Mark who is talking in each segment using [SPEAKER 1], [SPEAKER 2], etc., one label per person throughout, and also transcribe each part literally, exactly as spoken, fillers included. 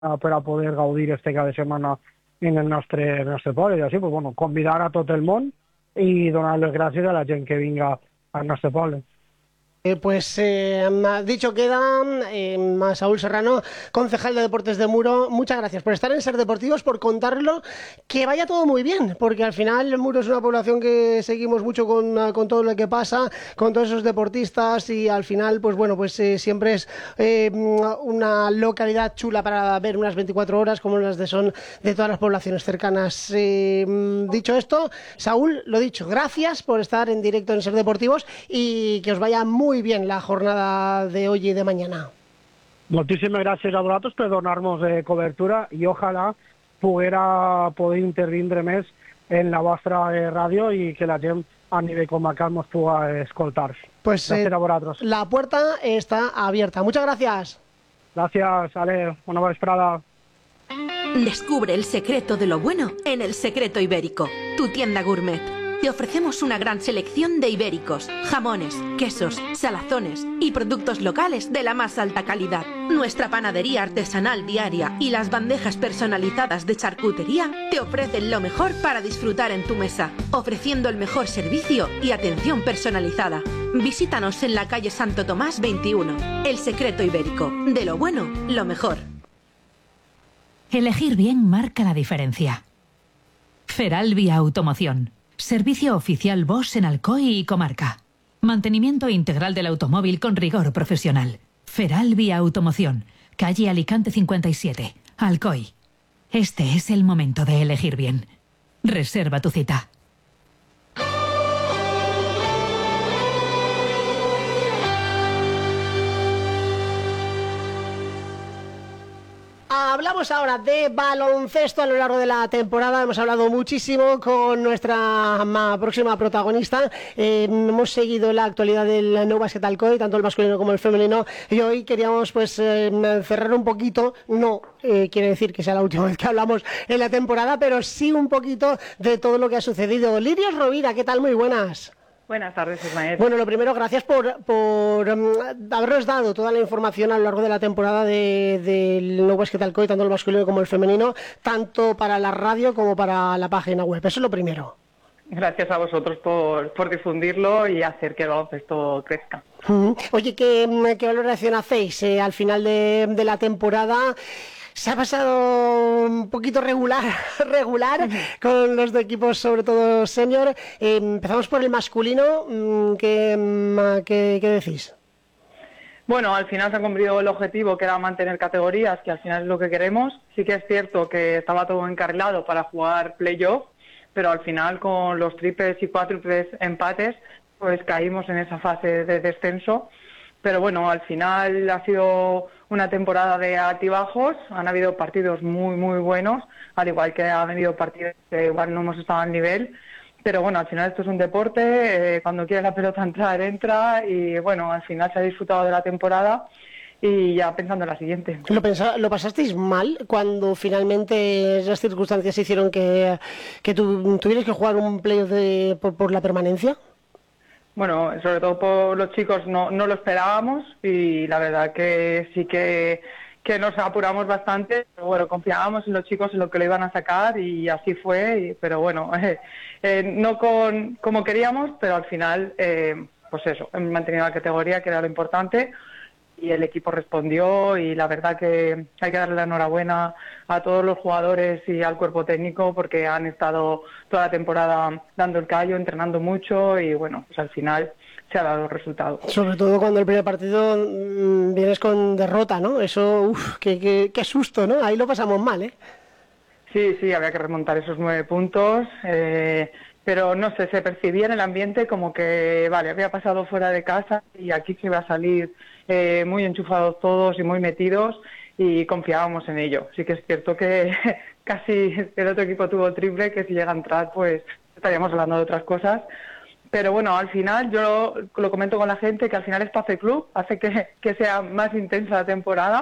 [SPEAKER 1] uh, per a poder gaudir este cada setmana en el nostre, el nostre poble. I així, pues, bueno, convidar a tot el món i donar les gràcies a la gent que vinga al nostre poble.
[SPEAKER 2] Eh, pues eh, dicho queda, eh, Saúl Serrano, concejal de Deportes de Muro, muchas gracias por estar en Ser Deportivos, por contarlo, que vaya todo muy bien, porque al final Muro es una población que seguimos mucho con, con todo lo que pasa, con todos esos deportistas y al final, pues bueno, pues eh, siempre es eh, una localidad chula para ver unas veinticuatro horas como las de son de todas las poblaciones cercanas. Eh, dicho esto, Saúl, lo dicho, gracias por estar en directo en Ser Deportivos y que os vaya muy muy bien la jornada de hoy y de mañana.
[SPEAKER 1] Moltíssimes gràcies a vosaltres per donar-nos eh, cobertura i ojalà poguera poder intervindre més en la vostra eh, ràdio i que la gent a nivell comarcal nos puga escoltar.
[SPEAKER 2] Pues
[SPEAKER 1] gràcies
[SPEAKER 2] eh,
[SPEAKER 1] a vosaltres.
[SPEAKER 2] La puerta está abierta. Muchas gracias.
[SPEAKER 1] Gracias, Ale. Una vesprada.
[SPEAKER 3] Descubre el secreto de lo bueno en El Secreto Ibérico, tu tienda gourmet. Te ofrecemos una gran selección de ibéricos, jamones, quesos, salazones y productos locales de la más alta calidad. Nuestra panadería artesanal diaria y las bandejas personalizadas de charcutería te ofrecen lo mejor para disfrutar en tu mesa, ofreciendo el mejor servicio y atención personalizada. Visítanos en la calle Santo Tomás veintiuno. El Secreto Ibérico. De lo bueno, lo mejor.
[SPEAKER 4] Elegir bien marca la diferencia. Feralvia Automoción. Servicio oficial Bosch en Alcoy y comarca. Mantenimiento integral del automóvil con rigor profesional. Feralvia Automoción. Calle Alicante cincuenta y siete, Alcoy. Este es el momento de elegir bien. Reserva tu cita.
[SPEAKER 2] Hablamos ahora de baloncesto a lo largo de la temporada. Hemos hablado muchísimo con nuestra próxima protagonista. Eh, hemos seguido la actualidad del Nou Bàsquet Alcoy, tanto el masculino como el femenino. Y hoy queríamos pues eh, cerrar un poquito, no eh, quiere decir que sea la última vez que hablamos en la temporada, pero sí un poquito de todo lo que ha sucedido. Lirios Rovira, ¿qué tal? Muy buenas.
[SPEAKER 5] Buenas tardes, Ismael.
[SPEAKER 2] Bueno, lo primero, gracias por, por um, habernos dado toda la información a lo largo de la temporada del de, de Nou Bàsquet Alcoy, tanto el masculino como el femenino, tanto para la radio como para la página web. Eso es lo primero.
[SPEAKER 5] Gracias a vosotros por, por difundirlo y hacer que el baloncesto crezca.
[SPEAKER 2] Uh-huh. Oye, ¿qué, qué valoración hacéis eh, al final de, de la temporada? Se ha pasado un poquito regular, regular uh-huh. con los de equipos, sobre todo senior. Eh, empezamos por el masculino. ¿Qué, qué, qué decís?
[SPEAKER 5] Bueno, al final se ha cumplido el objetivo, que era mantener categorías, que al final es lo que queremos. Sí que es cierto que estaba todo encarrilado para jugar playoff, pero al final con los triples y cuádruples empates, pues caímos en esa fase de descenso. Pero bueno, al final ha sido una temporada de altibajos, han habido partidos muy, muy buenos, al igual que han habido partidos que igual no hemos estado al nivel, pero bueno, al final esto es un deporte, eh, cuando quiere la pelota entrar, entra, y bueno, al final se ha disfrutado de la temporada y ya pensando en la siguiente.
[SPEAKER 2] ¿Lo, pensa, ¿Lo pasasteis mal cuando finalmente esas circunstancias hicieron que, que tu, tuvierais que jugar un playoff de, por, por la permanencia?
[SPEAKER 5] Bueno, sobre todo por los chicos no, no lo esperábamos y la verdad que sí que, que nos apuramos bastante, pero bueno, confiábamos en los chicos en lo que lo iban a sacar y así fue, y, pero bueno, eh, eh, no con como queríamos, pero al final, eh, pues eso, hemos mantenido la categoría, que era lo importante, y el equipo respondió y la verdad que hay que darle la enhorabuena a todos los jugadores y al cuerpo técnico porque han estado toda la temporada dando el callo, entrenando mucho y bueno, pues al final se ha dado el resultado.
[SPEAKER 2] Sobre todo cuando el primer partido mmm, vienes con derrota, ¿no? Eso, uff, qué, qué, qué susto, ¿no? Ahí lo pasamos mal, ¿eh?
[SPEAKER 5] Sí, sí, había que remontar esos nueve puntos, eh, pero no sé, se percibía en el ambiente como que, vale, había pasado fuera de casa y aquí se iba a salir eh, muy enchufados todos y muy metidos y confiábamos en ello. Sí que es cierto que casi el otro equipo tuvo triple, que si llega a entrar pues estaríamos hablando de otras cosas. Pero bueno, al final yo lo comento con la gente que al final esto hace club, hace que, que sea más intensa la temporada.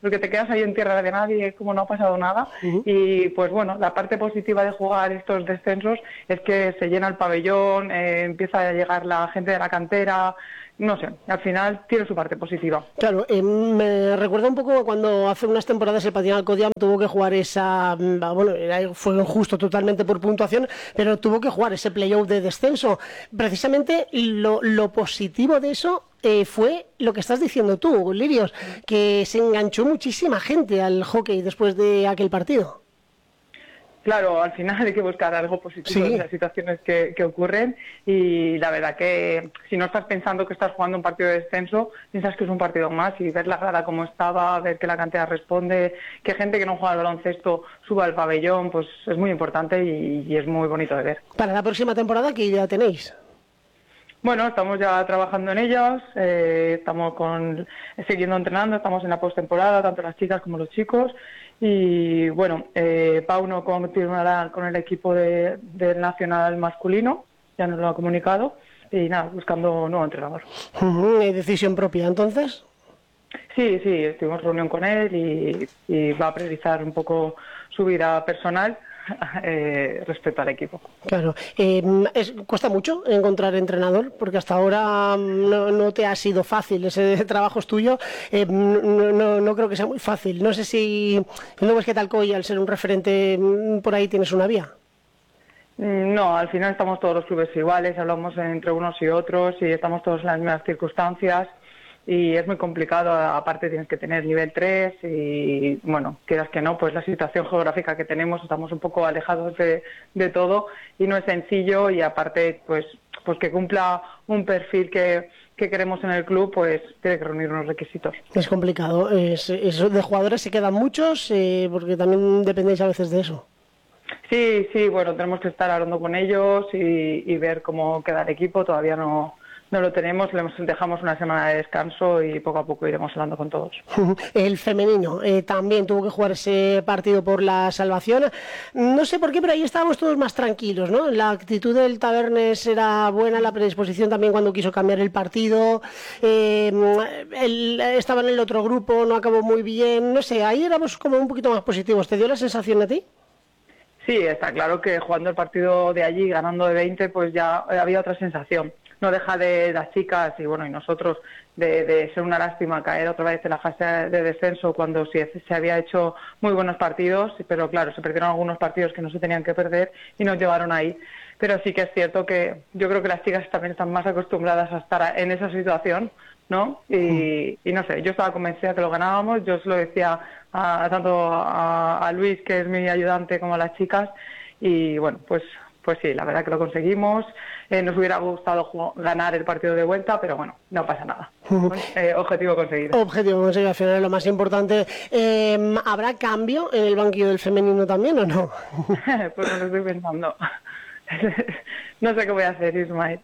[SPEAKER 5] porque te quedas ahí en tierra de nadie, es como no ha pasado nada. Uh-huh. Y pues bueno, la parte positiva de jugar estos descensos es que se llena el pabellón, eh, empieza a llegar la gente de la cantera. No sé, al final tiene su parte positiva.
[SPEAKER 2] Claro, eh, me recuerda un poco cuando hace unas temporadas el Patinal Alcodia tuvo que jugar esa, bueno, era, fue injusto totalmente por puntuación, pero tuvo que jugar ese playoff de descenso. Precisamente lo, lo positivo de eso eh, fue lo que estás diciendo tú, Lirios, que se enganchó muchísima gente al hockey después de aquel partido.
[SPEAKER 5] Claro, al final hay que buscar algo positivo sí. en las situaciones que, que ocurren y la verdad que si no estás pensando que estás jugando un partido de descenso, piensas que es un partido más y ver la grada como estaba, ver que la cantera responde, que gente que no juega al baloncesto suba al pabellón, pues es muy importante y, y es muy bonito de ver.
[SPEAKER 2] Para la próxima temporada, ¿qué idea tenéis?
[SPEAKER 5] Bueno, estamos ya trabajando en ellas, eh, estamos con siguiendo entrenando, estamos en la postemporada, tanto las chicas como los chicos. Y bueno, eh, Pauno continuará con el equipo de, del nacional masculino, ya nos lo ha comunicado, y nada, buscando un nuevo entrenador.
[SPEAKER 2] Uh-huh. ¿Decisión propia entonces?
[SPEAKER 5] Sí, sí, tuvimos reunión con él y, y va a priorizar un poco su vida personal eh, respecto al equipo.
[SPEAKER 2] Claro, eh, es, cuesta mucho encontrar entrenador porque hasta ahora no, no te ha sido fácil, ese trabajo es tuyo, eh, no, no, no creo que sea muy fácil. No sé si no ves que Alcoy, al ser un referente, por ahí tienes una vía.
[SPEAKER 5] No, al final estamos todos los clubes iguales, hablamos entre unos y otros y estamos todos en las mismas circunstancias. Y es muy complicado, aparte tienes que tener nivel tres y, bueno, quieras que no, pues la situación geográfica que tenemos, estamos un poco alejados de, de todo y no es sencillo y aparte, pues pues que cumpla un perfil que, que queremos en el club, pues tiene que reunir unos requisitos.
[SPEAKER 2] Es complicado, es, es de jugadores se quedan muchos, eh, porque también dependéis a veces de eso.
[SPEAKER 5] Sí, sí, bueno, tenemos que estar hablando con ellos y, y ver cómo queda el equipo, todavía no... No lo tenemos, le dejamos una semana de descanso y poco a poco iremos hablando con todos.
[SPEAKER 2] El femenino eh, también tuvo que jugar ese partido por la salvación. No sé por qué, pero ahí estábamos todos más tranquilos, ¿no? La actitud del Tabernes era buena, la predisposición también cuando quiso cambiar el partido. Eh, el, estaba en el otro grupo, no acabó muy bien. No sé, ahí éramos como un poquito más positivos. ¿Te dio la sensación a ti?
[SPEAKER 5] Sí, está claro que jugando el partido de allí, ganando de veinte, pues ya había otra sensación. No deja de las chicas y bueno y nosotros de, de ser una lástima caer otra vez en la fase de descenso cuando sí, se había hecho muy buenos partidos, pero claro, se perdieron algunos partidos que no se tenían que perder y nos llevaron ahí. Pero sí que es cierto que yo creo que las chicas también están más acostumbradas a estar en esa situación, ¿no? Y, y no sé, yo estaba convencida que lo ganábamos, yo se lo decía a, tanto a, a Luis, que es mi ayudante, como a las chicas, y bueno, pues pues sí, la verdad que lo conseguimos. Eh, nos hubiera gustado jugar, ganar el partido de vuelta, pero bueno, no pasa nada. Eh, objetivo conseguido.
[SPEAKER 2] Objetivo conseguido, al final es lo más importante. Eh, ¿Habrá cambio en el banquillo del femenino también o no?
[SPEAKER 5] Pues no lo estoy pensando. No sé qué voy a hacer, Ismael.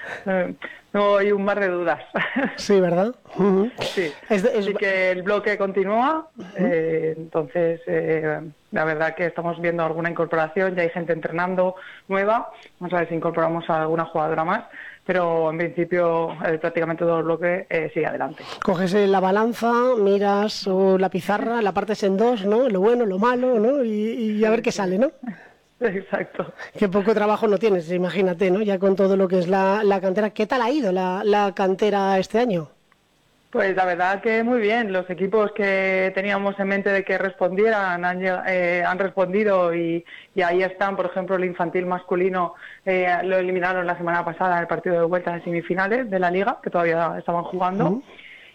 [SPEAKER 5] No, hay un mar de dudas.
[SPEAKER 2] Sí, ¿verdad? Uh-huh.
[SPEAKER 5] Sí,
[SPEAKER 2] es de, es...
[SPEAKER 5] así que el bloque continúa, uh-huh. eh, entonces eh, la verdad que estamos viendo alguna incorporación, ya hay gente entrenando nueva, vamos a ver si incorporamos a alguna jugadora más, pero en principio eh, prácticamente todo el bloque eh, sigue adelante.
[SPEAKER 2] Coges la balanza, miras o la pizarra, la partes en dos, ¿no? Lo bueno, lo malo, ¿no? Y, y a ver qué sale, ¿no?
[SPEAKER 5] Exacto.
[SPEAKER 2] Qué poco trabajo no tienes, imagínate, ¿no? Ya con todo lo que es la, la cantera. ¿Qué tal ha ido la, la cantera este año?
[SPEAKER 5] Pues la verdad que muy bien. Los equipos que teníamos en mente de que respondieran han, eh, han respondido y, y ahí están. Por ejemplo, el infantil masculino eh, lo eliminaron la semana pasada en el partido de vuelta de semifinales de la Liga, que todavía estaban jugando. Uh-huh.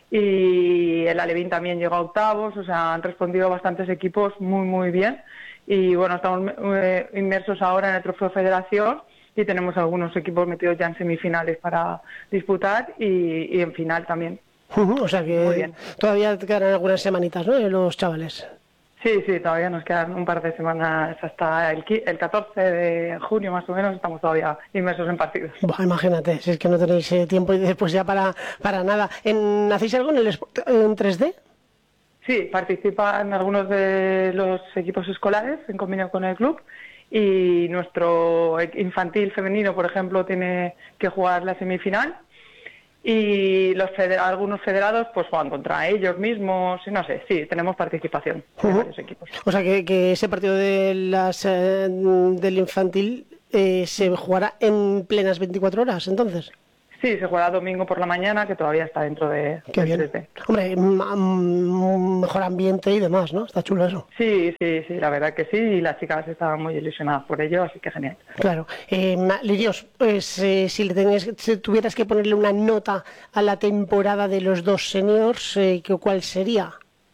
[SPEAKER 5] Y el Alevín también llegó a octavos, o sea, han respondido bastantes equipos muy, muy bien. Y bueno, estamos eh, inmersos ahora en el Trofeo Federación y tenemos algunos equipos metidos ya en semifinales para disputar y, y en final también.
[SPEAKER 2] Uh-huh, o sea que todavía te quedan algunas semanitas, ¿no? Los chavales.
[SPEAKER 5] Sí, sí, todavía nos quedan un par de semanas hasta el, el catorce de junio más o menos, estamos todavía inmersos en partidos.
[SPEAKER 2] Buah, imagínate, si es que no tenéis eh, tiempo y después ya para, para nada. ¿En, ¿Hacéis algo en, el, en tres D?
[SPEAKER 5] Sí, participan algunos de los equipos escolares en convenio con el club y nuestro infantil femenino, por ejemplo, tiene que jugar la semifinal y los feder- algunos federados pues juegan contra ellos mismos, y no sé, sí, tenemos participación de
[SPEAKER 2] Uh-huh.
[SPEAKER 5] varios equipos.
[SPEAKER 2] O sea que, que ese partido de las eh, del infantil eh, se jugará en plenas veinticuatro horas, entonces.
[SPEAKER 5] Sí, se juega domingo por la mañana, que todavía está dentro de...
[SPEAKER 2] Qué
[SPEAKER 5] del
[SPEAKER 2] bien.
[SPEAKER 5] tres D.
[SPEAKER 2] Hombre, m- m- mejor ambiente y demás, ¿no? Está chulo eso.
[SPEAKER 5] Sí, sí, sí, la verdad que sí, y las chicas estaban muy ilusionadas por ello, así que genial.
[SPEAKER 2] Claro. Eh, Ma- Lirios, pues eh, si, le tenías, si tuvieras que ponerle una nota a la temporada de los dos seniors, eh, ¿qué- ¿cuál sería?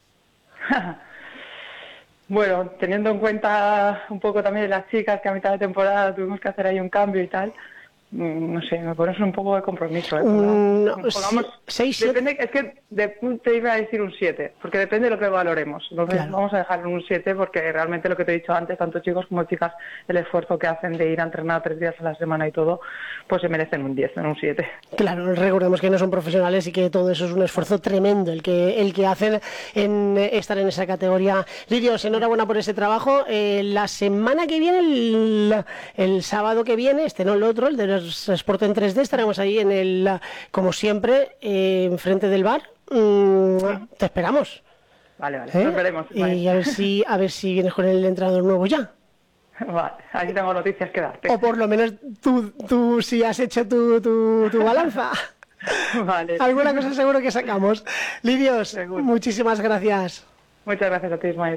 [SPEAKER 5] Bueno, teniendo en cuenta un poco también las chicas que a mitad de temporada tuvimos que hacer ahí un cambio y tal, mm, no sé, me pones un poco de compromiso. ¿eh?
[SPEAKER 2] Mm, no,
[SPEAKER 5] Pongamos-
[SPEAKER 2] si- seis, siete.
[SPEAKER 5] depende, es que de- te iba a decir un siete, porque depende de lo que valoremos. Entonces
[SPEAKER 2] Claro.
[SPEAKER 5] vamos a dejar en un siete porque realmente lo que te he dicho antes, tanto chicos como chicas, el esfuerzo que hacen de ir a entrenar tres días a la semana y todo, pues se merecen un diez, en un siete.
[SPEAKER 2] Claro, recordemos que no son profesionales y que todo eso es un esfuerzo tremendo el que el que hacen en eh, estar en esa categoría. Lirios, enhorabuena por ese trabajo. Eh, la semana que viene, el, el sábado que viene, este no el otro, el de los Sport en tres D, estaremos ahí en el, como siempre, eh, enfrente del bar. Mm, te esperamos.
[SPEAKER 5] Vale, vale,
[SPEAKER 2] ¿eh?
[SPEAKER 5] nos veremos.
[SPEAKER 2] Y
[SPEAKER 5] Vale.
[SPEAKER 2] a ver si a ver si vienes con el entrenador nuevo ya.
[SPEAKER 5] Vale, aquí tengo noticias que darte.
[SPEAKER 2] O por lo menos tú, tú si has hecho tu, tu, tu balanza.
[SPEAKER 5] Vale.
[SPEAKER 2] Alguna cosa seguro que sacamos. Lirios,
[SPEAKER 5] Seguro.
[SPEAKER 2] muchísimas gracias.
[SPEAKER 5] Muchas gracias a ti, Ismael.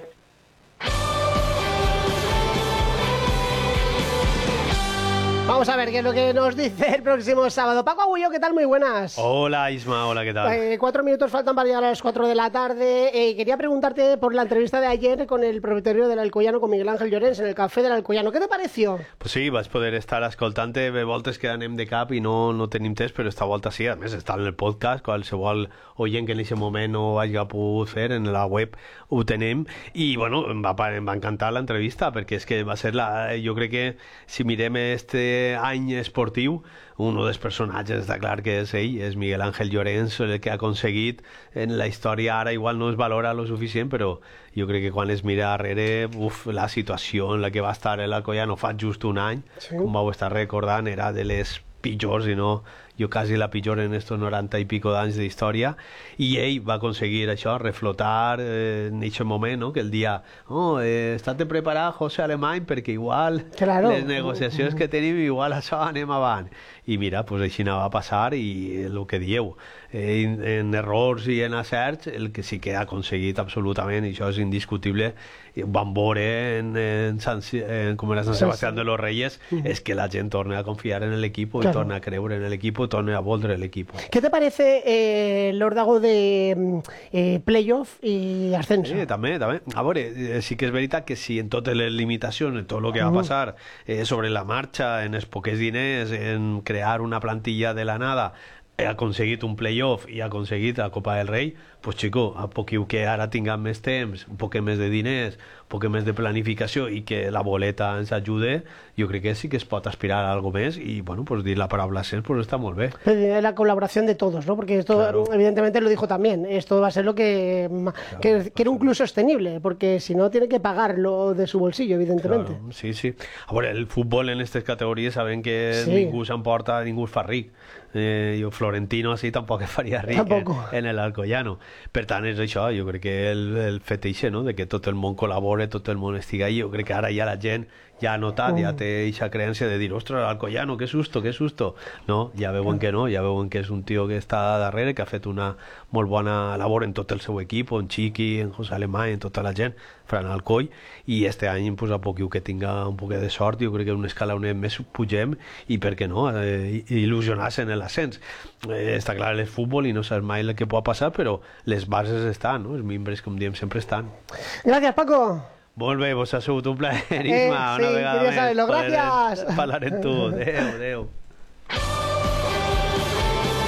[SPEAKER 2] Vamos a ver qué es lo que nos dice el próximo sábado. Paco Agullo, ¿qué tal? Muy buenas.
[SPEAKER 6] Hola Isma, hola, ¿qué tal?
[SPEAKER 2] Eh, cuatro minutos faltan para llegar a las cuatro de la tarde. Eh, quería preguntarte por la entrevista de ayer con el propietario del Alcoyano, con Miguel Ángel Llorens, en el Café del Alcoyano. ¿Qué te pareció?
[SPEAKER 6] Pues sí, vas poder estar escoltant-te de voltes que anem de cap i no, no tenim temps, però esta volta sí, a més està en el podcast, qualsevol oient que en aquest moment no ho hagi pogut fer, en la web ho tenim, i bueno, em va, em va encantar l'entrevista, perquè és que va ser la... Jo crec que si mirem este any esportiu, un dels personatges està clar que és ell, és Miguel Ángel Llorens, el que ha aconseguit en la història, ara igual no es valora lo suficient, però jo crec que quan es mira darrere, uf, la situació en la que va estar l'Alcoyano fa just un any,
[SPEAKER 2] Sí.
[SPEAKER 6] com vau estar recordant, era de les pitjors, i no jo quasi la pitjor en estos noranta i pico d'anys d'història, i ell va aconseguir això, reflotar eh, en aquest moment, no? Que el dia, oh, eh, estate preparat, José Alemany, perquè igual
[SPEAKER 2] Claro.
[SPEAKER 6] les negociacions que tenim, igual això anem avant. I mira, pues així va passar, i el que dieu, eh, en, en errors i en acerts, el que sí que ha aconseguit absolutament, i això és indiscutible, i ho vam veure en, en, San, en, com era Sant Sebastián de los Reyes, és que la gent torna a confiar en l'equip i
[SPEAKER 2] Claro.
[SPEAKER 6] torna a creure en l'equip i torna a voldre l'equip.
[SPEAKER 2] ¿Qué te parece eh, el órdago de mm, eh, playoff y ascenso?
[SPEAKER 6] Sí, també, també. A veure, eh, sí que és veritat que si en totes les limitacions, en tot el que va passar eh, sobre la marxa, en els poquets diners, en crear una plantilla de la nada, he aconseguit un playoff i ha aconseguit la Copa del Rei, pues xico, a poc que ara tinguem més temps, un poc més de diners, un poc més de planificació i que la boleta ens ajude, jo crec que sí que es pot aspirar a algo més i, bueno, pues dir la paraula ascens pues està molt bé.
[SPEAKER 2] Eh, La colaboración de todos, ¿no? Porque esto,
[SPEAKER 6] Claro.
[SPEAKER 2] evidentemente, lo dijo también. Esto va a ser lo que, mm, que quiere un club sostenible, porque si no, tiene que pagarlo de su bolsillo, evidentemente.
[SPEAKER 6] Claro, sí, sí. A veure, el futbol en aquestes categories saben que
[SPEAKER 2] Sí.
[SPEAKER 6] ningú s'emporta, ningú es fa ric. Eh, jo, Florentino, així, tampoc es faria ric en,
[SPEAKER 2] Tampoco.
[SPEAKER 6] en l'Alcoyano. Per tant, és això, jo crec que el, el fet eixe, no?, de que tot el món col·labore, tot el món estigui ahí, jo crec que ara ja la gent ja ha notat,
[SPEAKER 2] Mm.
[SPEAKER 6] ja té eixa creença de dir, ostres, l'Alcoyano, que susto, que susto. No, ja veuen que no, ja veuen que és un tio que està darrere, que ha fet una molt bona labor en tot el seu equip, en Chiqui, en José Alemany, en tota la gent, Fran Alcoy, i este any, pues, a poc que tinga un poc de sort, jo crec que un escalaonet més pugem, i per què no, eh, il·lusionar-se en l'ascens. Eh, està clar, el futbol i no saps mai el que pot passar, però les bases estan, no? Els membres, com diem, sempre estan.
[SPEAKER 2] Gracias, Paco.
[SPEAKER 6] Molt bé, vos ha sigut un plaer,
[SPEAKER 2] Eh,
[SPEAKER 6] Isma,
[SPEAKER 2] sí,
[SPEAKER 6] una vegada
[SPEAKER 2] quería
[SPEAKER 6] més.
[SPEAKER 2] saberlo.
[SPEAKER 6] Parlarem-
[SPEAKER 2] Gracias.
[SPEAKER 6] Parlarem tu. Adéu, adéu.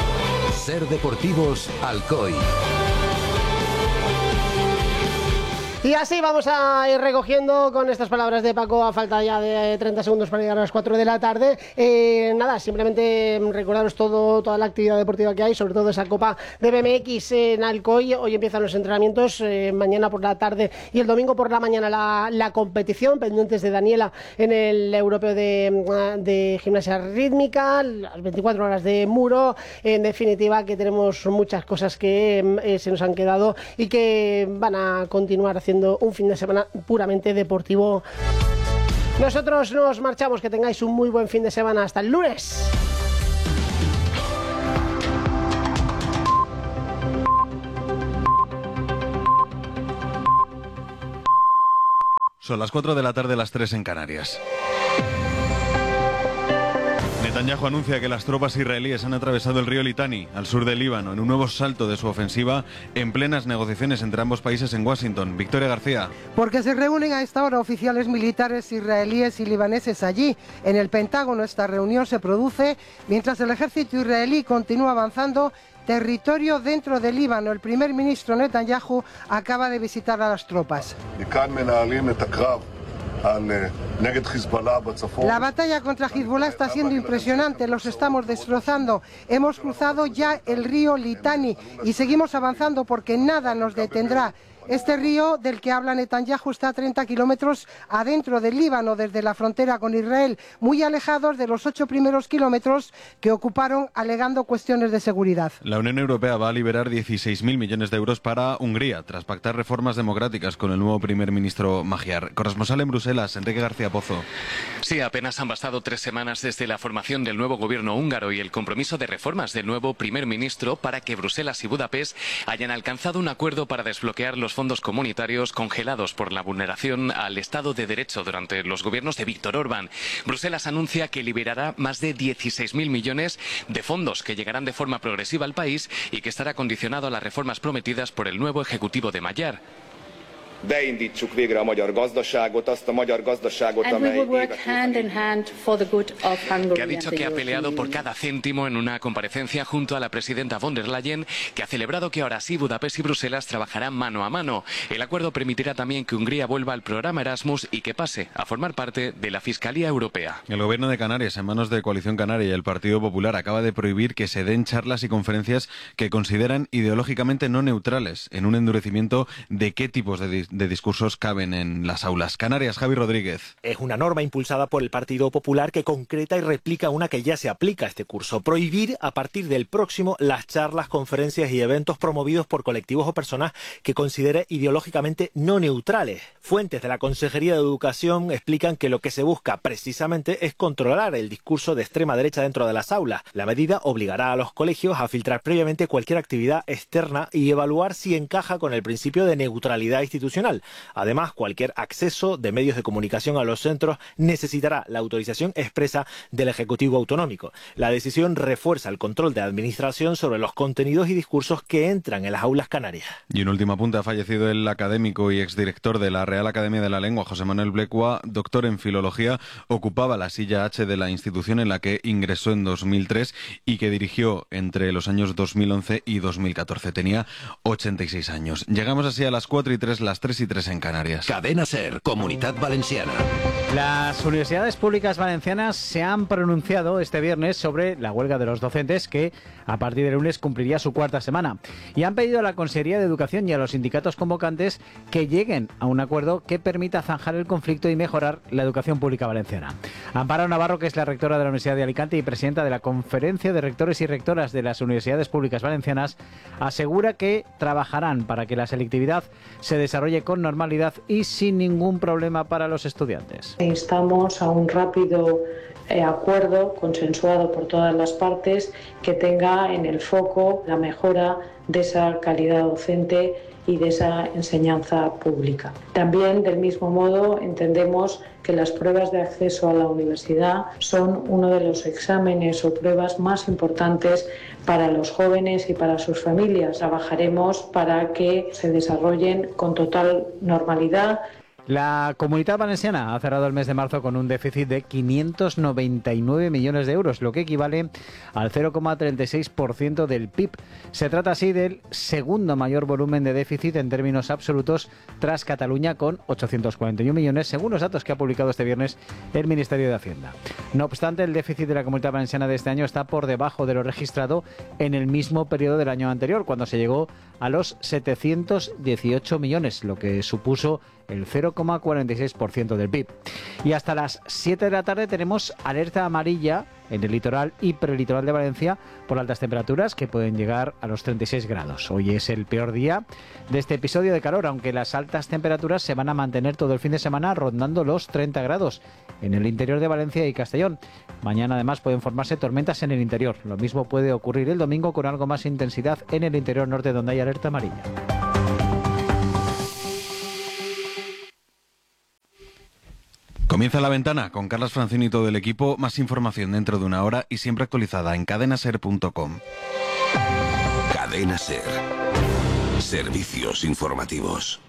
[SPEAKER 7] Ser Deportivos Alcoy.
[SPEAKER 2] Y así vamos a ir recogiendo con estas palabras de Paco a falta ya de treinta segundos para llegar a las cuatro de la tarde. Eh, nada, simplemente recordaros todo, toda la actividad deportiva que hay, sobre todo esa Copa de B M X en Alcoy. Hoy empiezan los entrenamientos, eh, mañana por la tarde y el domingo por la mañana la, la competición, pendientes de Daniela en el europeo de, de gimnasia rítmica, las veinticuatro horas de muro. En definitiva, que tenemos muchas cosas que eh, se nos han quedado y que van a continuar haciendo un fin de semana puramente deportivo. Nosotros nos marchamos, que tengáis un muy buen fin de semana. Hasta el lunes.
[SPEAKER 7] Son las cuatro de la tarde, las tres en Canarias. Netanyahu anuncia que las tropas israelíes han atravesado el río Litani, al sur del Líbano, en un nuevo salto de su ofensiva, en plenas negociaciones entre ambos países en Washington. Victoria García.
[SPEAKER 8] Porque se reúnen a esta hora oficiales militares israelíes y libaneses allí. En el Pentágono esta reunión se produce mientras el ejército israelí continúa avanzando territorio dentro del Líbano. El primer ministro Netanyahu acaba de visitar a las tropas. La batalla contra Hezbollah está siendo impresionante, los estamos destrozando. Hemos cruzado ya el río Litani y seguimos avanzando porque nada nos detendrá. Este río del que habla Netanyahu está a treinta kilómetros adentro del Líbano, desde la frontera con Israel, muy alejados de los ocho primeros kilómetros que ocuparon alegando cuestiones de seguridad.
[SPEAKER 7] La Unión Europea va a liberar dieciséis mil millones de euros para Hungría, tras pactar reformas democráticas con el nuevo primer ministro Magyar. Corresponsal en Bruselas, Enrique García Pozo.
[SPEAKER 9] Sí, apenas han bastado tres semanas desde la formación del nuevo gobierno húngaro y el compromiso de reformas del nuevo primer ministro para que Bruselas y Budapest hayan alcanzado un acuerdo para desbloquear los fondos comunitarios congelados por la vulneración al Estado de Derecho durante los gobiernos de Víctor Orbán. Bruselas anuncia que liberará más de dieciséis mil millones de fondos que llegarán de forma progresiva al país y que estará condicionado a las reformas prometidas por el nuevo ejecutivo de Magyar.
[SPEAKER 10] beindítsuk végre a magyar gazdaságot, azt a magyar gazdaságot, amely
[SPEAKER 9] que ha dicho que ha peleado por cada céntimo en una comparecencia junto a la presidenta von der Leyen, que ha celebrado que ahora sí Budapest y Bruselas trabajarán mano a mano. El acuerdo permitirá también que Hungría vuelva al programa Erasmus y que pase a formar parte de la Fiscalía Europea.
[SPEAKER 7] El gobierno de Canarias, en manos de Coalición Canaria y el Partido Popular, acaba de prohibir que se den charlas y conferencias que consideran ideológicamente no neutrales, en un endurecimiento de qué tipos de de discursos caben en las aulas. Canarias, Javi Rodríguez.
[SPEAKER 11] Es una norma impulsada por el Partido Popular que concreta y replica una que ya se aplica a este curso. Prohibir a partir del próximo las charlas, conferencias y eventos promovidos por colectivos o personas que considere ideológicamente no neutrales. Fuentes de la Consejería de Educación explican que lo que se busca precisamente es controlar el discurso de extrema derecha dentro de las aulas. La medida obligará a los colegios a filtrar previamente cualquier actividad externa y evaluar si encaja con el principio de neutralidad institucional. Además, cualquier acceso de medios de comunicación a los centros necesitará la autorización expresa del Ejecutivo Autonómico. La decisión refuerza el control de administración sobre los contenidos y discursos que entran en las aulas canarias.
[SPEAKER 7] Y un último apunte: ha fallecido el académico y exdirector de la Real Academia de la Lengua, José Manuel Blecua, doctor en Filología. Ocupaba la silla H de la institución en la que ingresó en dos mil tres y que dirigió entre los años dos mil once y dos mil catorce. Tenía ochenta y seis años. Llegamos así a las cuatro y tres, las tres y tres en Canarias.
[SPEAKER 12] Cadena SER, Comunidad Valenciana.
[SPEAKER 13] Las universidades públicas valencianas se han pronunciado este viernes sobre la huelga de los docentes, que a partir del lunes cumpliría su cuarta semana, y han pedido a la Consejería de Educación y a los sindicatos convocantes que lleguen a un acuerdo que permita zanjar el conflicto y mejorar la educación pública valenciana. Amparo Navarro, que es la rectora de la Universidad de Alicante y presidenta de la Conferencia de Rectores y Rectoras de las Universidades Públicas Valencianas, asegura que trabajarán para que la selectividad se desarrolle con normalidad y sin ningún problema para los estudiantes.
[SPEAKER 14] Instamos a un rápido eh, acuerdo consensuado por todas las partes que tenga en el foco la mejora de esa calidad docente y de esa enseñanza pública. También, del mismo modo, entendemos que las pruebas de acceso a la universidad son uno de los exámenes o pruebas más importantes para los jóvenes y para sus familias. Trabajaremos para que se desarrollen con total normalidad.
[SPEAKER 13] La Comunitat Valenciana ha cerrado el mes de marzo con un déficit de quinientos noventa y nueve millones de euros, lo que equivale al cero coma treinta y seis por ciento del P I B. Se trata así del segundo mayor volumen de déficit en términos absolutos tras Cataluña, con ochocientos cuarenta y uno millones, según los datos que ha publicado este viernes el Ministerio de Hacienda. No obstante, el déficit de la Comunitat Valenciana de este año está por debajo de lo registrado en el mismo periodo del año anterior, cuando se llegó a los setecientos dieciocho millones, lo que supuso el cero coma cuarenta y seis por ciento del P I B. Y hasta las siete de la tarde tenemos alerta amarilla en el litoral y prelitoral de Valencia por altas temperaturas que pueden llegar a los treinta y seis grados. Hoy es el peor día de este episodio de calor, aunque las altas temperaturas se van a mantener todo el fin de semana rondando los treinta grados en el interior de Valencia y Castellón. Mañana además pueden formarse tormentas en el interior. Lo mismo puede ocurrir el domingo con algo más intensidad en el interior norte, donde hay alerta amarilla.
[SPEAKER 7] Comienza La Ventana con Carlas Francini y todo el equipo. Más información dentro de una hora y siempre actualizada en cadena ser punto com.
[SPEAKER 12] Cadena Ser. Servicios informativos.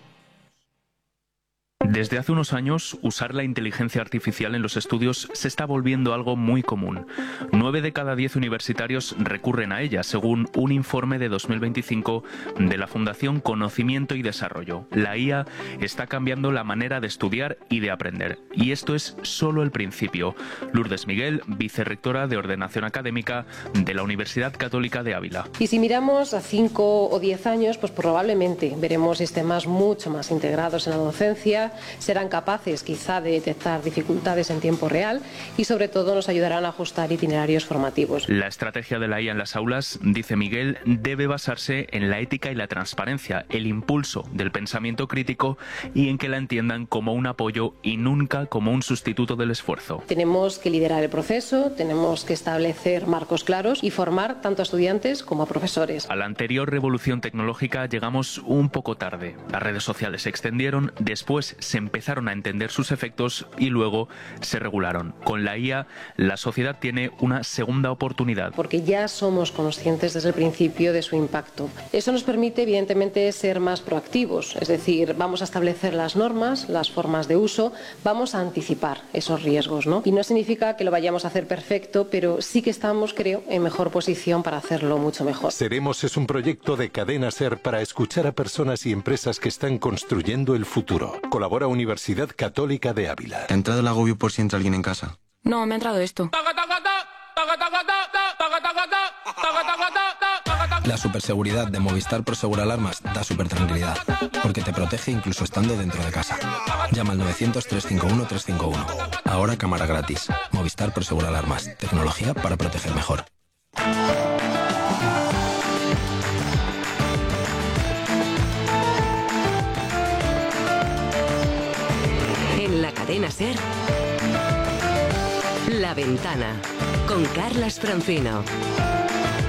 [SPEAKER 15] Desde hace unos años, usar la inteligencia artificial en los estudios se está volviendo algo muy común. Nueve de cada diez universitarios recurren a ella, según un informe de dos mil veinticinco de la Fundación Conocimiento y Desarrollo. La I A está cambiando la manera de estudiar y de aprender. Y esto es solo el principio. Lourdes Miguel, vicerrectora de Ordenación Académica de la Universidad Católica de Ávila.
[SPEAKER 16] Y si miramos a cinco o diez años, pues probablemente veremos sistemas mucho más integrados en la docencia, serán capaces quizá de detectar dificultades en tiempo real y sobre todo nos ayudarán a ajustar itinerarios formativos.
[SPEAKER 15] La estrategia de la I A en las aulas, dice Miguel, debe basarse en la ética y la transparencia, el impulso del pensamiento crítico y en que la entiendan como un apoyo y nunca como un sustituto del esfuerzo.
[SPEAKER 16] Tenemos que liderar el proceso, tenemos que establecer marcos claros y formar tanto a estudiantes como a profesores.
[SPEAKER 15] A la anterior revolución tecnológica llegamos un poco tarde. Las redes sociales se extendieron, después se empezaron a entender sus efectos y luego se regularon. Con la I A, la sociedad tiene una segunda oportunidad.
[SPEAKER 16] Porque ya somos conscientes desde el principio de su impacto. Eso nos permite, evidentemente, ser más proactivos. Es decir, vamos a establecer las normas, las formas de uso, vamos a anticipar esos riesgos, ¿no? Y no significa que lo vayamos a hacer perfecto, pero sí que estamos, creo, en mejor posición para hacerlo mucho mejor.
[SPEAKER 17] Seremos es un proyecto de Cadena Ser para escuchar a personas y empresas que están construyendo el futuro. Colabora Universidad Católica de Ávila.
[SPEAKER 18] ¿Te ha entrado el agobio por si entra alguien en casa?
[SPEAKER 19] No, me ha entrado esto.
[SPEAKER 18] La superseguridad de Movistar Prosegur Alarmas da super tranquilidad, porque te protege incluso estando dentro de casa. Llama al novecientos, trescientos cincuenta y uno, trescientos cincuenta y uno. Ahora cámara gratis. Movistar Prosegur Alarmas. Tecnología para proteger mejor.
[SPEAKER 20] En la cadena Ser, La Ventana, con Carlas Francino.